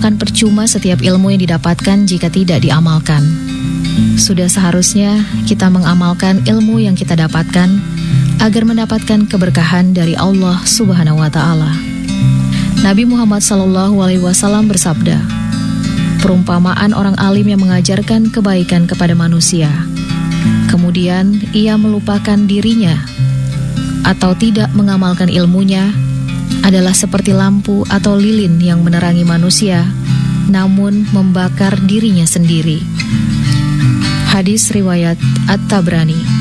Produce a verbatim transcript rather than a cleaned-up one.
Akan percuma setiap ilmu yang didapatkan jika tidak diamalkan. Sudah seharusnya kita mengamalkan ilmu yang kita dapatkan agar mendapatkan keberkahan dari Allah Subhanahu wa Ta'ala. Nabi Muhammad sallallahu alaihi wasallam bersabda, perumpamaan orang alim yang mengajarkan kebaikan kepada manusia, kemudian ia melupakan dirinya atau tidak mengamalkan ilmunya, adalah seperti lampu atau lilin yang menerangi manusia, namun membakar dirinya sendiri. Hadis riwayat At-Tabrani.